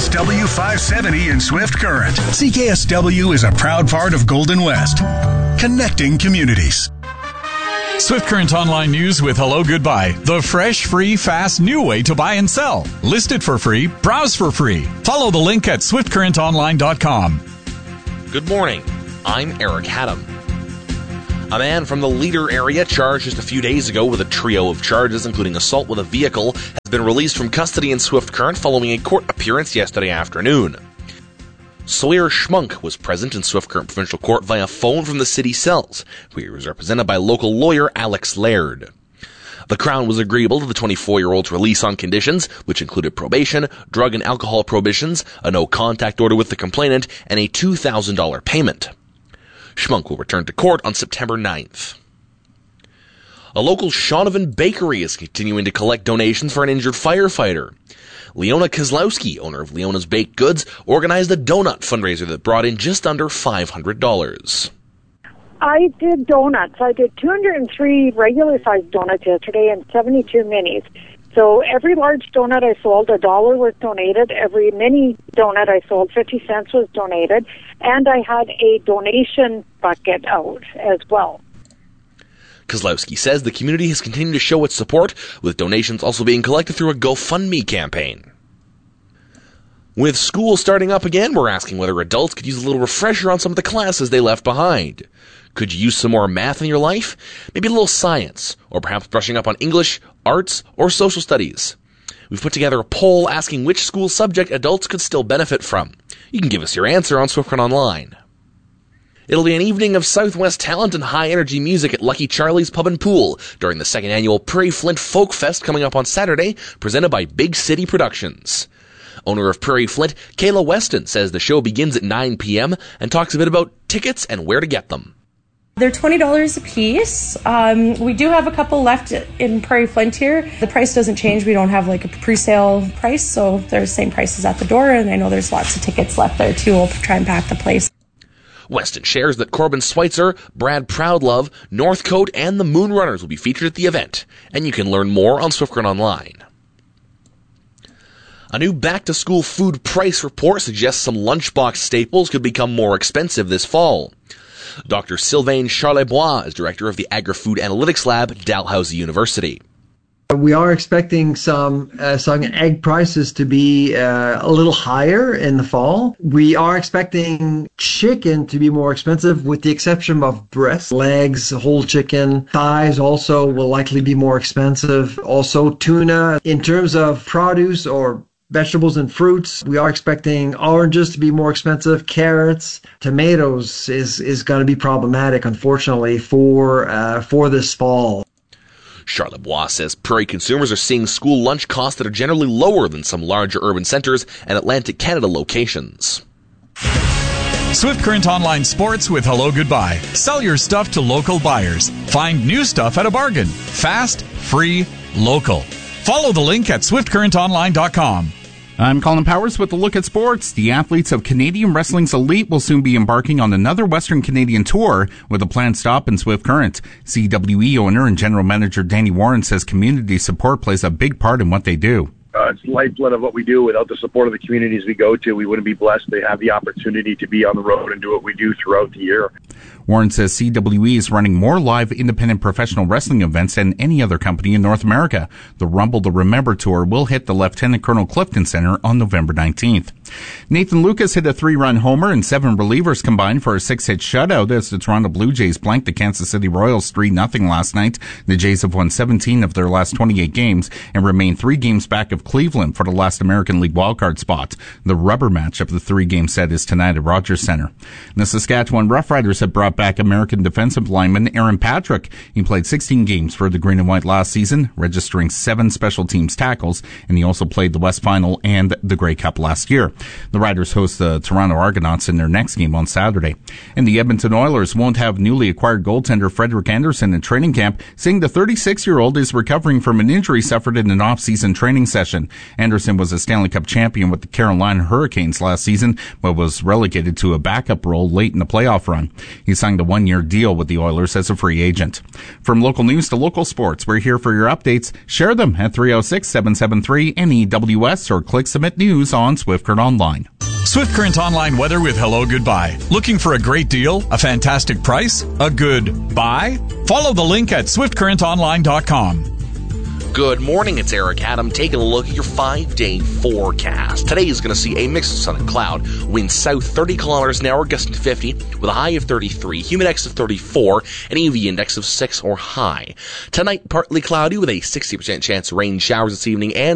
CKSW 570 in Swift Current. CKSW is a proud part of Golden West, connecting communities. Swift Current Online News with Hello Goodbye. The fresh, free, fast, new way to buy and sell. List it for free. Browse for free. Follow the link at swiftcurrentonline.com. Good morning. I'm Eric Haddam. A man from the Leader area charged just a few days ago with a trio of charges, including assault with a vehicle, has been released from custody in Swift Current following a court appearance yesterday afternoon. Sawyer Schmunk was present in Swift Current Provincial Court via phone from the city cells, where he was represented by local lawyer Alex Laird. The Crown was agreeable to the 24-year-old's release on conditions, which included probation, drug and alcohol prohibitions, a no-contact order with the complainant, and a $2,000 payment. Schmunk will return to court on September 9th. A local Shaunavon bakery is continuing to collect donations for an injured firefighter. Leona Kozlowski, owner of Leona's Baked Goods, organized a donut fundraiser that brought in just under $500. I did donuts. I did 203 regular-sized donuts yesterday and 72 minis. So every large donut I sold, $1 was donated. Every mini donut I sold, 50 cents was donated. And I had a donation bucket out as well. Kozlowski says the community has continued to show its support, with donations also being collected through a GoFundMe campaign. With school starting up again, we're asking whether adults could use a little refresher on some of the classes they left behind. Could you use some more math in your life? Maybe a little science, or perhaps brushing up on English, arts, or social studies. We've put together a poll asking which school subject adults could still benefit from. You can give us your answer on Swift Current Online. It'll be an evening of Southwest talent and high-energy music at Lucky Charlie's Pub and Pool during the second annual Prairie Flint Folk Fest coming up on Saturday, presented by Big City Productions. Owner of Prairie Flint, Kayla Weston, says the show begins at 9 p.m. and talks a bit about tickets and where to get them. They're $20 a piece. We do have a couple left in Prairie Flint here. The price doesn't change. We don't have like a pre-sale price, so they're the same prices at the door, and I know there's lots of tickets left there too. We'll try and pack the place. Weston shares that Corbin Schweitzer, Brad Proudlove, Northcote, and the Moonrunners will be featured at the event, and you can learn more on Swift Current Online. A new back-to-school food price report suggests some lunchbox staples could become more expensive this fall. Dr. Sylvain Charlebois is director of the Agri-Food Analytics Lab at Dalhousie University. We are expecting some egg prices to be a little higher in the fall. We are expecting chicken to be more expensive, with the exception of breast, legs, whole chicken. Thighs also will likely be more expensive. Also tuna. In terms of produce or vegetables and fruits, we are expecting oranges to be more expensive. Carrots, tomatoes is going to be problematic, unfortunately, for this fall. Charlebois says Prairie consumers are seeing school lunch costs that are generally lower than some larger urban centers and Atlantic Canada locations. Swift Current Online Sports with Hello Goodbye. Sell your stuff to local buyers. Find new stuff at a bargain. Fast, free, local. Follow the link at swiftcurrentonline.com. I'm Colin Powers with a look at sports. The athletes of Canadian Wrestling's Elite will soon be embarking on another Western Canadian tour with a planned stop in Swift Current. CWE owner and general manager Danny Warren says community support plays a big part in what they do. It's the lifeblood of what we do. Without the support of the communities we go to, we wouldn't be blessed to have the opportunity to be on the road and do what we do throughout the year. Warren says CWE is running more live independent professional wrestling events than any other company in North America. The Rumble to Remember tour will hit the Lieutenant Colonel Clifton Center on November 19th. Nathan Lucas hit a 3-run homer and 7 relievers combined for a 6-hit shutout as the Toronto Blue Jays blanked the Kansas City Royals 3-0 last night. The Jays have won 17 of their last 28 games and remain 3 games back of Cleveland for the last American League wildcard spot. The rubber match of the 3-game set is tonight at Rogers Center. The Saskatchewan Roughriders have brought back American defensive lineman Aaron Patrick. He played 16 games for the Green and White last season, registering 7 special teams tackles, and he also played the West Final and the Grey Cup last year. The Riders host the Toronto Argonauts in their next game on Saturday. And the Edmonton Oilers won't have newly acquired goaltender Frederik Andersen in training camp, saying the 36-year-old is recovering from an injury suffered in an off-season training session. Andersen was a Stanley Cup champion with the Carolina Hurricanes last season, but was relegated to a backup role late in the playoff run. He signed a 1-year deal with the Oilers as a free agent. From local news to local sports, we're here for your updates. Share them at 306-773-NEWS or click Submit News on Swift Current Online. Swift Current Online weather with Hello Goodbye. Looking for a great deal, a fantastic price, a good buy? Follow the link at swiftcurrentonline.com. Good morning, it's Eric Adam taking a look at your 5-day forecast. Today is going to see a mix of sun and cloud. Winds south 30 kilometers an hour, gusting to 50, with a high of 33, humidex of 34, and UV index of 6 or high. Tonight, partly cloudy with a 60% chance of rain showers this evening and